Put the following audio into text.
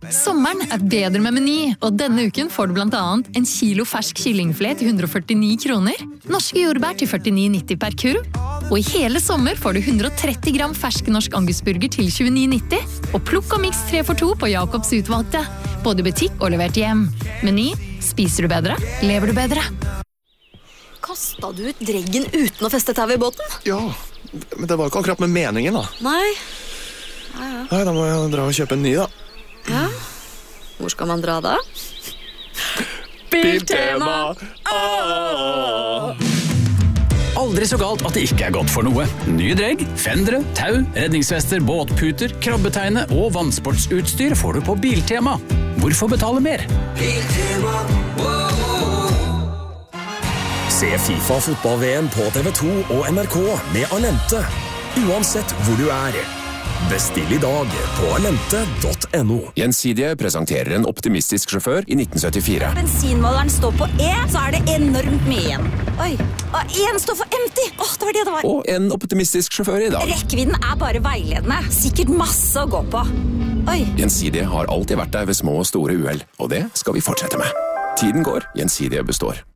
Sommeren bedre med Meny, og denne uken får du blant annet en kilo fersk kyllingfilet til 149 kroner, norske jordbær til 49,90 per kurv, og i hele sommer får du 130 gram fersk norsk angusburger til 29,90, og plukk og miks 3 for 2 på Jakobs utvalgte, både i butikk og levert hjem. Meny, spiser du bedre, lever du bedre. Kastet du ut dreggen uten å feste tau i båten? Ja, men det var ikke akkurat med meningen da. Nei. Nei, da må jeg dra og kjøpe en ny da. Ja, hvor skal man dra da? Biltema! Aldri så galt at det ikke godt for noe. Nye dregg, fendere, tau, redningsvester, båtputer, krabbeteine og vannsportsutstyr får du på Biltema. Hvorfor betale mer? Biltema. Se FIFA fotball-VM på TV2 og NRK med Alente. Uansett hvor du Bestill i dag på alente.no. Gjensidige presenterer en optimistisk sjåfør i 1974. Bensinmåleren står på E, så det enormt mye igjen. Oi, og en står for empty. Det var det det var. Og en optimistisk sjåfør i dag. Rekkevidden bare veiledende. Sikkert masse å gå på. Oi. Gjensidige har alltid vært der ved små og store uhell, og det skal vi fortsette med. Tiden går, Gjensidige består.